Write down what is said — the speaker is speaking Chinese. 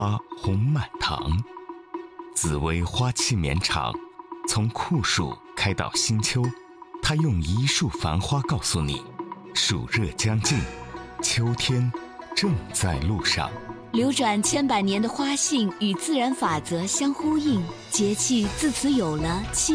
红满堂。紫薇花期绵长，从酷暑开到新秋，它用一束繁花告诉你，暑热将近，秋天正在路上。 流转千百年的花性与自然法则相呼应，节气自此有了